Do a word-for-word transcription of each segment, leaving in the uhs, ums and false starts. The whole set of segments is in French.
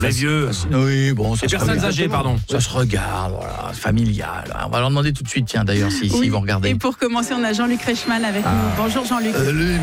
Les vieux. Oui, bon, ça Les se personnes regarde. âgées, pardon. Ça se regarde, voilà, familial. On va leur demander tout de suite, tiens, d'ailleurs, si, Oui. s'ils vont regarder. Et pour commencer, on a Jean-Luc Reichmann avec nous. Bonjour Jean-Luc. Allume.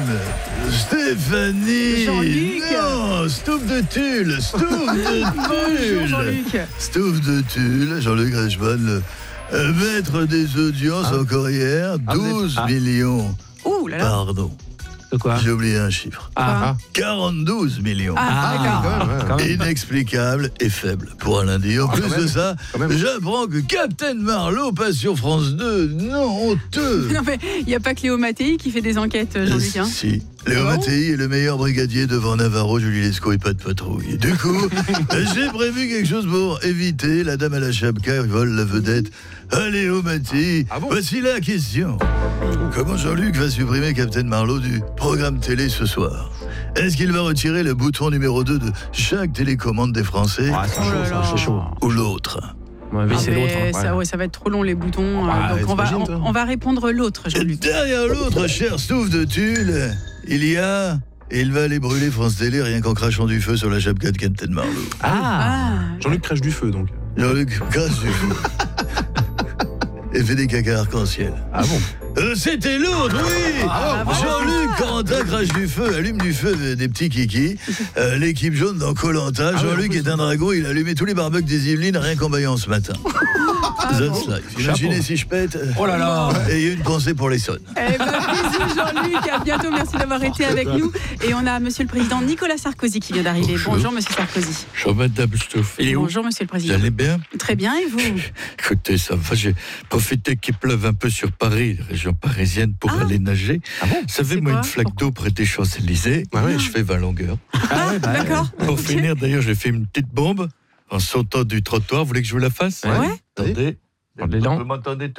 Stéphanie. Jean-Luc. Non, stouff de tulle. Stouff de Bonjour tulle. Jean-Luc. Stouff de tulle. Jean-Luc Reichmann, le euh, maître des audiences encore hier. douze Ah. millions. Ouh là là. Pardon. De quoi? J'ai oublié un chiffre. Ah, quarante-deux millions. Ah, d'accord. Quand même, ouais. quand même. Inexplicable et faible pour un lundi. En plus quand même. de ça, Quand même. j'apprends que Captain Marlowe passe sur France deux. Non, honteux. Non mais il n'y a pas que Léo Mattei qui fait des enquêtes, Jean-Luc. Hein. Si. Léo Ah bon Mattei est le meilleur brigadier devant Navarro, Julie Lescaut et pas de patrouille. Du coup, j'ai prévu quelque chose pour éviter la dame à la chapka qui vole la vedette à Léo Mattei. Ah bon Voici la question. Comment Jean-Luc va supprimer Captain Marlowe du programme télé ce soir? Est-ce qu'il va retirer le bouton numéro deux de chaque télécommande des Français Ah, c'est Oh chaud, là ça, là. c'est chaud. ou l'autre? Ouais, oui, Ah, c'est mais l'autre. hein. ça, ouais, ça va être trop long les boutons. Ah, euh, donc on va, t'imagines, on, toi on va répondre l'autre, Et Jean-Luc. derrière l'autre, cher stouff de tulle, il y a... Et il va aller brûler France Télé rien qu'en crachant du feu sur la chapka de Captain Marlowe. Ah, Jean-Luc crèche du feu, donc. Jean-Luc crache du feu. Et fait des caca arc-en-ciel. Ah bon? Euh, C'était l'autre, oui. Ah, bon. Jean-Luc Corentin crache du feu, allume du feu euh, des petits kikis. Euh, L'équipe jaune dans Koh-Lanta. Ah oui, Jean-Luc en plus. est un dragon, il a allumé tous les barbecues des Yvelines rien qu'en baillant ce matin. That's life. Imaginez Chapeau. si je pète. euh, Oh là là. Et une pensée pour les sonnes. Eh ben, bisous Jean-Luc, à bientôt, merci d'avoir été avec nous. Et on a Monsieur le Président Nicolas Sarkozy qui vient d'arriver. Bonjour. Bonjour Monsieur Sarkozy. Bonjour Madame Stouff. Il est où? Bonjour Monsieur le Vous Président. allez bien? Très bien, et vous? Écoutez, ça va, j'ai profité qu'il pleuve un peu sur Paris, région parisienne, pour Ah. aller nager. Ah bon? Vous savez, C'est moi, quoi? une flaque d'eau près des Champs-Élysées, Ah ouais. je fais vingt longueurs. Ah ouais, bah, ouais. D'accord. Pour Ok. finir, d'ailleurs, j'ai fait une petite bombe en sautant du trottoir. Vous voulez que je vous la fasse? Ouais. Attendez. Regarde les dents. Vous m'entendez